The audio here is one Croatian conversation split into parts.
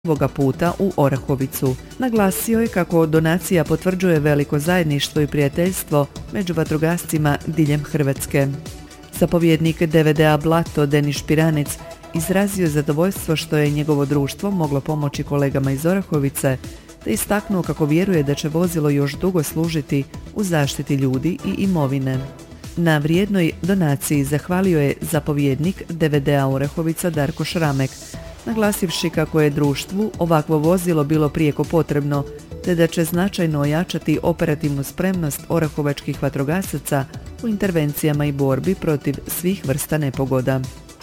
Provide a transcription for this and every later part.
ovoga puta u Orahovicu. Naglasio je kako donacija potvrđuje veliko zajedništvo i prijateljstvo među vatrogascima diljem Hrvatske. Zapovjednik DVD-a Blato Denis Špiranec izrazio zadovoljstvo što je njegovo društvo moglo pomoći kolegama iz Orahovice, te istaknuo kako vjeruje da će vozilo još dugo služiti u zaštiti ljudi i imovine. Na vrijednoj donaciji zahvalio je zapovjednik DVD-a Orahovica Darko Šramek, naglasivši kako je društvu ovakvo vozilo bilo prijeko potrebno, te da će značajno ojačati operativnu spremnost orahovačkih vatrogasaca u intervencijama i borbi protiv svih vrsta nepogoda.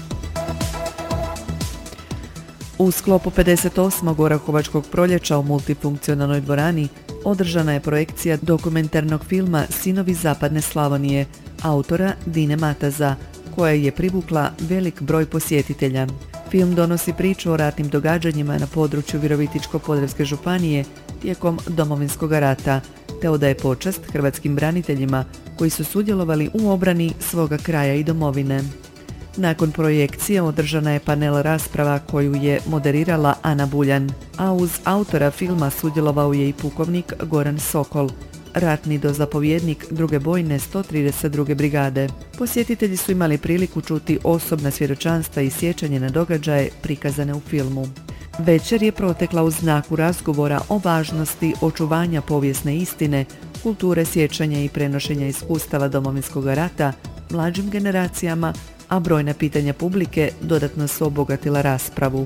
U sklopu 58. Orahovačkog proljeća u multifunkcionalnoj dvorani održana je projekcija dokumentarnog filma Sinovi zapadne Slavonije, autora Dine Mataza, koja je privukla velik broj posjetitelja. Film donosi priču o ratnim događanjima na području Virovitičko-podravske županije tijekom Domovinskog rata, te odaje počast hrvatskim braniteljima koji su sudjelovali u obrani svoga kraja i domovine. Nakon projekcije održana je panel rasprava koju je moderirala Ana Buljan, a uz autora filma sudjelovao je i pukovnik Goran Sokol, ratni dozapovjednik druge bojne 132. brigade. Posjetitelji su imali priliku čuti osobna svjedočanstva i sjećanje na događaje prikazane u filmu. Večer je protekla u znaku razgovora o važnosti očuvanja povijesne istine, kulture sjećanja i prenošenja iskustava Domovinskog rata mlađim generacijama, a brojna pitanja publike dodatno su obogatila raspravu.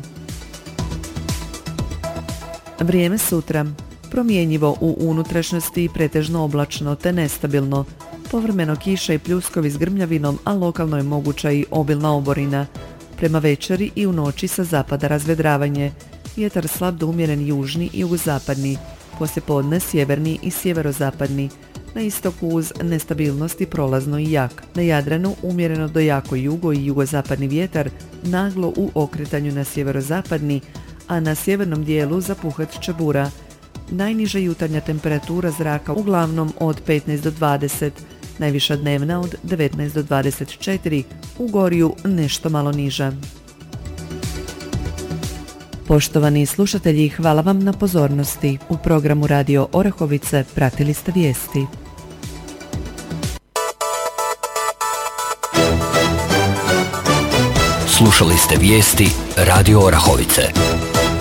Vrijeme sutra. Promjenjivo u unutrašnjosti i pretežno oblačno te nestabilno. Povremeno kiša i pljuskovi s grmljavinom, a lokalno je moguća i obilna oborina. Prema večeri i u noći sa zapada razvedravanje. Vjetar slab do umjeren južni i jugozapadni. Poslijepodne sjeverni i sjeverozapadni. Na istoku uz nestabilnost i prolazno i jak. Na Jadranu umjereno do jako jugo i jugozapadni vjetar, naglo u okretanju na sjeverozapadni, a na sjevernom dijelu zapuhat će bura. Najniža jutarnja temperatura zraka uglavnom od 15 do 20, najviša dnevna od 19 do 24, u Gorju nešto malo niža. Poštovani slušatelji, hvala vam na pozornosti. U programu Radio Orahovice pratili ste vijesti. Slušali ste vijesti Radio Orahovice.